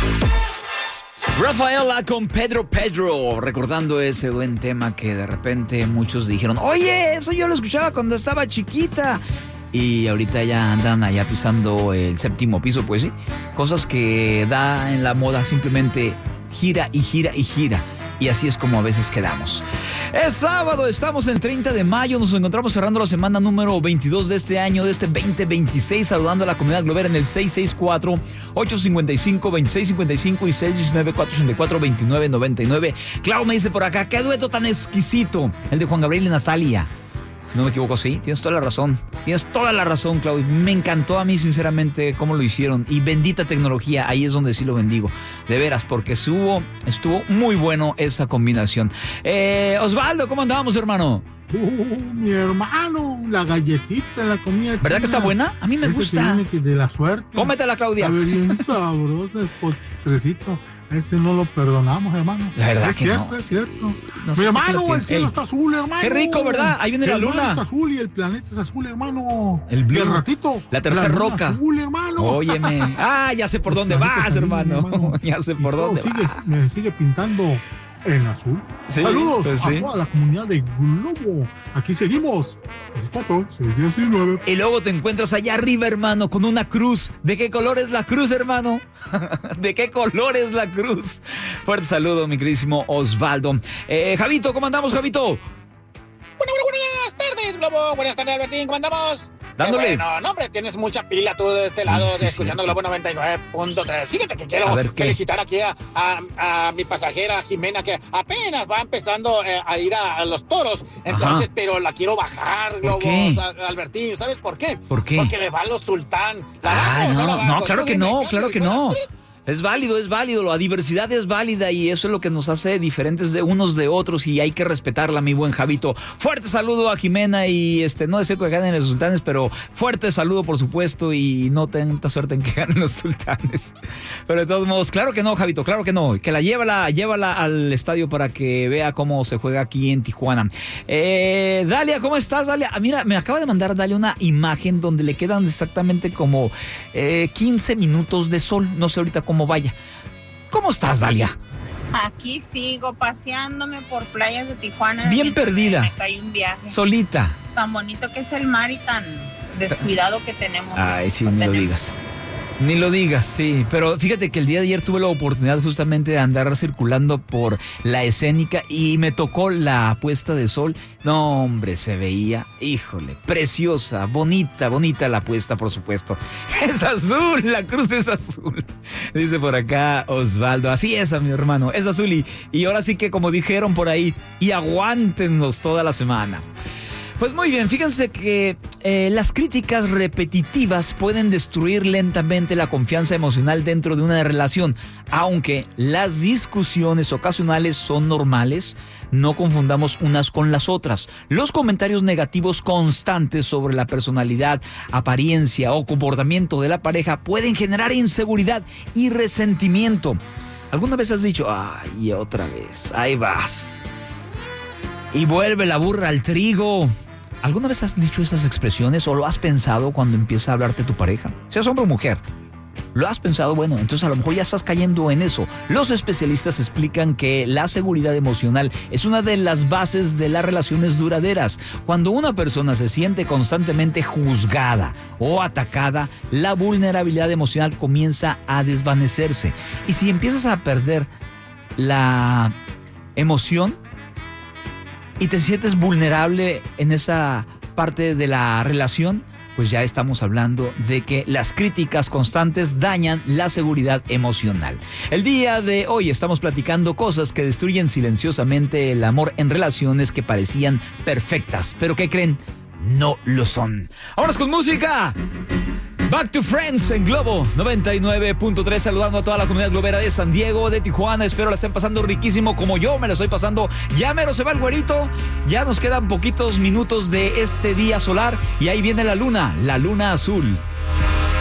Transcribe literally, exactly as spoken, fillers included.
Rafaela con Pedro Pedro, recordando ese buen tema que de repente muchos dijeron, oye, eso yo lo escuchaba cuando estaba chiquita. Y ahorita ya andan allá pisando el séptimo piso, pues sí. Cosas que da en la moda, simplemente gira y gira y gira. Y así es como a veces quedamos. Es sábado, estamos en el treinta de mayo, nos encontramos cerrando la semana número veintidós de este año, de este veinte veintiséis, saludando a la comunidad globera en el seis seis cuatro, ocho cinco cinco, dos seis cinco cinco y seis uno nueve, cuatro ocho cuatro, dos nueve nueve nueve. Clau me dice por acá, qué dueto tan exquisito, el de Juan Gabriel y Natalia. Si no me equivoco, sí, tienes toda la razón. Tienes toda la razón, Claudio. Me encantó a mí, sinceramente, cómo lo hicieron. Y bendita tecnología, ahí es donde sí lo bendigo. De veras, porque estuvo, estuvo muy bueno esa combinación. Eh, Osvaldo, ¿cómo andábamos, hermano? Uh, mi hermano, la galletita, la comida china. ¿Verdad que está buena? A mí me Ese gusta. tiene que de la suerte. Cómetela, Claudia. Sabe bien sabrosa, es postrecito. Ese no lo perdonamos, hermano. La verdad es que cierto, no. es cierto. No sé Mi por qué hermano, lo el cielo Ey. está azul, hermano. Qué rico, ¿verdad? Ahí viene el la luna. El es azul y el planeta es azul, hermano. El blue. Y al ratito. La tercera la roca. Azul, hermano. Óyeme. Ah, ya sé por dónde vas, azul, hermano. hermano. Ya sé por Y todo dónde sigue, vas. Me sigue pintando en azul. Sí, Saludos pues a sí. toda la comunidad de Globo. Aquí seguimos. seis cuatro seis diecinueve. Y luego te encuentras allá arriba, hermano, con una cruz. ¿De qué color es la cruz, hermano? ¿De qué color es la cruz? Fuerte saludo, mi queridísimo Osvaldo. Eh, Javito, ¿cómo andamos, Javito? Bueno, bueno, buenas tardes, Globo. Buenas tardes, Albertín. ¿Cómo andamos? Dándole. Qué bueno, no, hombre, tienes mucha pila tú de este lado, Sí, de sí, escuchando sí. Globo noventa y nueve punto tres. Fíjate que quiero A ver, ¿qué? felicitar aquí a, a, a mi pasajera Jimena, que apenas va empezando eh, a ir a, a los toros. Entonces, Ajá. pero la quiero bajar, Globo, qué? a- Albertín. ¿Sabes por qué? ¿Por qué? Porque le va a los sultán. ¿La Ah, bajo o no, la no, bajo? claro Tú que dime, no, cambio claro y que fuera. no. Es válido, es válido, la diversidad es válida y eso es lo que nos hace diferentes de unos de otros y hay que respetarla, mi buen Javito. Fuerte saludo a Jimena y este no deseo que ganen los sultanes, pero fuerte saludo por supuesto y no tanta suerte en que ganen los sultanes. Pero de todos modos, claro que no, Javito, claro que no, que la llévala, llévala al estadio para que vea cómo se juega aquí en Tijuana. Eh, Dalia, ¿cómo estás, Dalia? Ah, mira, me acaba de mandar Dalia una imagen donde le quedan exactamente como eh, quince minutos de sol, no sé ahorita cómo vaya. ¿Cómo estás, Dalia? Aquí sigo paseándome por playas de Tijuana. Bien mientras perdida. Me cae un viaje. Solita. Tan bonito que es el mar y tan descuidado que tenemos. Ay, sí, Lo ni lo tenemos. digas. Ni lo digas, sí. Pero fíjate que el día de ayer tuve la oportunidad justamente de andar circulando por la escénica y me tocó la puesta de sol. No, hombre, se veía, híjole, preciosa, bonita, bonita la puesta, por supuesto. Es azul, la cruz es azul. Dice por acá Osvaldo. Así es, mi hermano, es azul. Y, y ahora sí que como dijeron por ahí, y aguántenos toda la semana. Pues muy bien, fíjense que eh, las críticas repetitivas pueden destruir lentamente la confianza emocional dentro de una relación. Aunque las discusiones ocasionales son normales, no confundamos unas con las otras. Los comentarios negativos constantes sobre la personalidad, apariencia o comportamiento de la pareja pueden generar inseguridad y resentimiento. ¿Alguna vez has dicho, ay, otra vez, ahí vas? Y vuelve la burra al trigo. ¿Alguna vez has dicho esas expresiones o lo has pensado cuando empieza a hablarte tu pareja? Seas hombre o mujer. ¿Lo has pensado? Bueno, entonces a lo mejor ya estás cayendo en eso. Los especialistas explican que la seguridad emocional es una de las bases de las relaciones duraderas. Cuando una persona se siente constantemente juzgada o atacada, la vulnerabilidad emocional comienza a desvanecerse. Y si empiezas a perder la emoción, y te sientes vulnerable en esa parte de la relación, pues ya estamos hablando de que las críticas constantes dañan la seguridad emocional. El día de hoy estamos platicando cosas que destruyen silenciosamente el amor en relaciones que parecían perfectas, pero ¿qué creen? No lo son. ¡Vámonos con música! Back to Friends en Globo noventa y nueve punto tres, saludando a toda la comunidad globera de San Diego, de Tijuana. Espero la estén pasando riquísimo como yo me la estoy pasando. Ya mero se va el güerito. Ya nos quedan poquitos minutos de este día solar y ahí viene la luna, la luna azul.